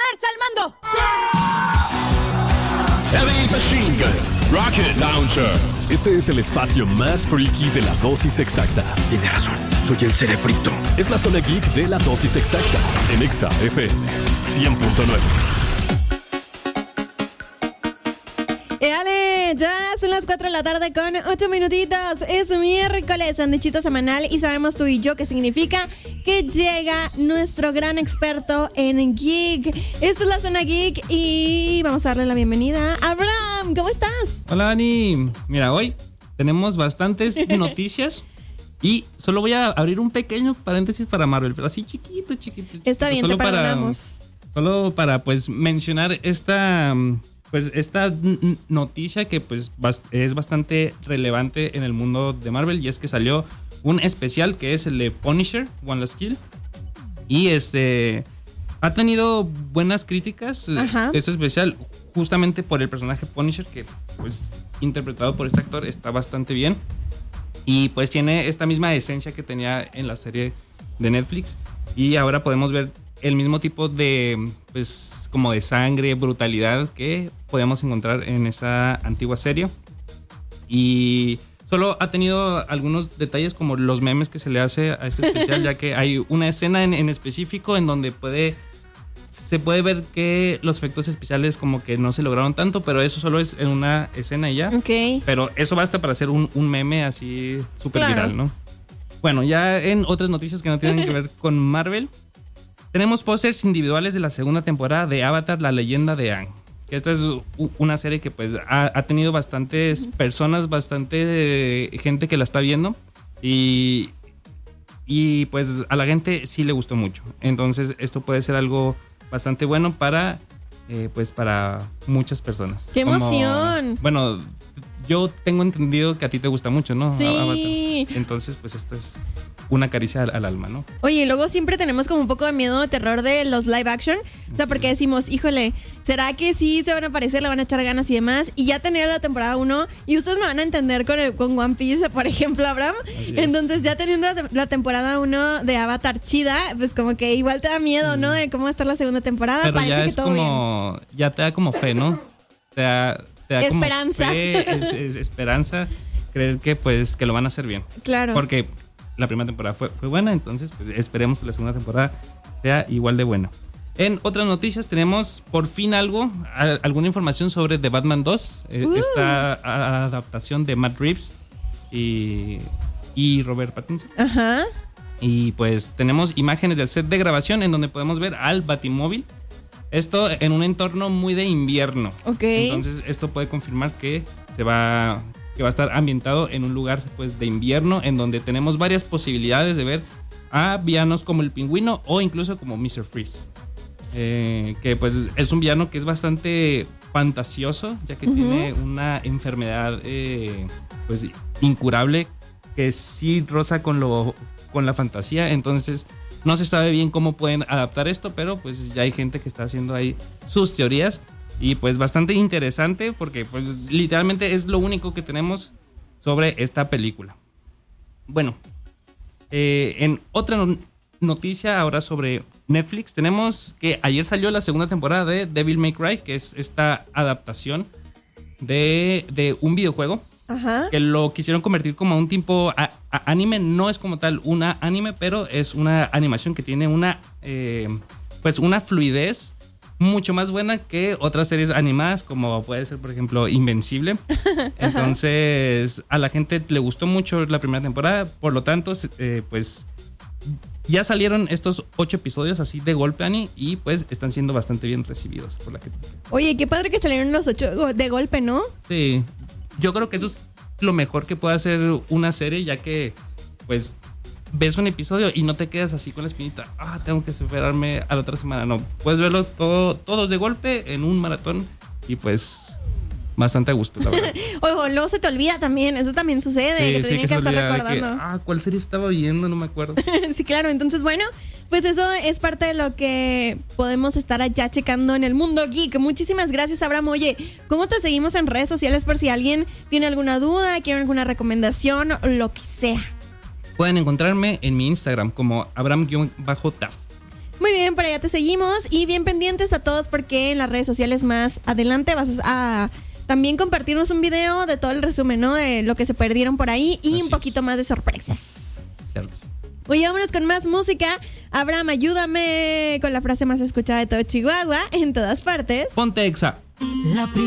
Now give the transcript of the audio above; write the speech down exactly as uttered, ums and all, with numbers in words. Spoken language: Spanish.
ponerse al mando. Heavy Machine Gun Rocket Launcher. Este es el espacio más freaky de la dosis exacta. Tiene razón, soy el cerebrito. Es la zona geek de la dosis exacta en Exa F M cien punto nueve. ¡Dale! Ya son las cuatro de la tarde con ocho minutitos. Es miércoles, sanduichito semanal, y sabemos tú y yo qué significa que llega nuestro gran experto en geek. Esta es la zona geek y vamos a darle la bienvenida a Abraham. ¿Cómo estás? Hola, Dani. Mira, hoy tenemos bastantes noticias y solo voy a abrir un pequeño paréntesis para Marvel, pero así chiquito, chiquito. chiquito. Está bien, solo te perdonamos. Para, solo para, pues, mencionar esta... Pues esta noticia que pues es bastante relevante en el mundo de Marvel, y es que salió un especial que es el de Punisher, One Last Kill, y este ha tenido buenas críticas. Ajá. Este especial, justamente por el personaje Punisher, que pues interpretado por este actor está bastante bien, y pues tiene esta misma esencia que tenía en la serie de Netflix, y ahora podemos ver el mismo tipo de, pues, como de sangre, brutalidad que podíamos encontrar en esa antigua serie. Y solo ha tenido algunos detalles como los memes que se le hace a este especial, ya que hay una escena en, en específico en donde puede, se puede ver que los efectos especiales como que no se lograron tanto, pero eso solo es en una escena y ya. Okay. Pero eso basta para hacer un, un meme así súper claro. viral, ¿no? Bueno, ya en otras noticias que no tienen que ver con Marvel, tenemos pósters individuales de la segunda temporada de Avatar, la leyenda de Aang. Esta es una serie que pues ha, ha tenido bastantes personas, bastante gente que la está viendo, y, y pues a la gente sí le gustó mucho. Entonces esto puede ser algo bastante bueno para, eh, pues para muchas personas. ¡Qué Como, emoción! Bueno, yo tengo entendido que a ti te gusta mucho, ¿no? Sí. Avatar. Entonces pues esto es una caricia al, al alma, ¿no? Oye, y luego siempre tenemos como un poco de miedo, de terror de los live action. O sea, sí. Porque decimos, híjole, ¿será que sí se van a aparecer, le van a echar ganas y demás? Y ya tener la temporada uno, y ustedes me van a entender con, el, con One Piece, por ejemplo, Abraham. Entonces, ya teniendo la, la temporada uno de Avatar chida, pues como que igual te da miedo, ¿no? De cómo va a estar la segunda temporada. Pero Parece ya que es todo como, bien. Ya te da como fe, ¿no? Te da, te da esperanza. Como fe, es, es esperanza, creer que pues que lo van a hacer bien. Claro. Porque la primera temporada fue, fue buena, entonces pues esperemos que la segunda temporada sea igual de buena. En otras noticias tenemos por fin algo, a, alguna información sobre The Batman dos, uh. eh, esta a, adaptación de Matt Reeves y, y Robert Pattinson. Ajá. Y pues tenemos imágenes del set de grabación en donde podemos ver al Batimóvil. Esto en un entorno muy de invierno. Ok. Entonces esto puede confirmar que se va... que va a estar ambientado en un lugar pues de invierno, en donde tenemos varias posibilidades de ver a villanos como el Pingüino o incluso como mister Freeze, eh, que pues es un villano que es bastante fantasioso, ya que uh-huh. tiene una enfermedad eh, pues incurable que sí roza con lo con la fantasía. Entonces no se sabe bien cómo pueden adaptar esto, pero pues ya hay gente que está haciendo ahí sus teorías. Y pues bastante interesante porque pues literalmente es lo único que tenemos sobre esta película. Bueno, eh, en otra no- noticia ahora sobre Netflix, tenemos que ayer salió la segunda temporada de Devil May Cry, que es esta adaptación de, de un videojuego. Ajá. Que lo quisieron convertir como un tipo a, a anime. No es como tal una anime, pero es una animación que tiene una, eh, pues una fluidez mucho más buena que otras series animadas, como puede ser, por ejemplo, Invencible. Entonces, a la gente le gustó mucho la primera temporada. Por lo tanto, eh, pues ya salieron estos ocho episodios así de golpe, Ani, y pues están siendo bastante bien recibidos por la gente. Oye, qué padre que salieron los ocho de golpe, ¿no? Sí, yo creo que eso es lo mejor que puede hacer una serie, ya que pues ves un episodio y no te quedas así con la espinita, ah, tengo que esperarme a la otra semana. No, puedes verlo todo, todos de golpe en un maratón y pues bastante a gusto, la verdad. Ojo, luego se te olvida también, eso también sucede, Sí, que te sí, tienen que que, se estar olvida de recordando. que, ah, ¿cuál serie estaba viendo? No me acuerdo. Sí, claro, entonces bueno, pues eso es parte de lo que podemos estar allá checando en el mundo geek. Muchísimas gracias, Abraham. Oye, ¿cómo te seguimos en redes sociales por si alguien tiene alguna duda, quiere alguna recomendación, lo que sea? Pueden encontrarme en mi Instagram como Abraham-Taf. Muy bien, También por allá te seguimos y bien pendientes a todos porque en las redes sociales más adelante vas a también compartirnos un video de todo el resumen, ¿no? De lo que se perdieron por ahí y Así un poquito es. más de sorpresas. Claro que sí. Oye, vámonos con más música. Abraham, ayúdame con la frase más escuchada de todo Chihuahua, en todas partes. Ponte Exa. La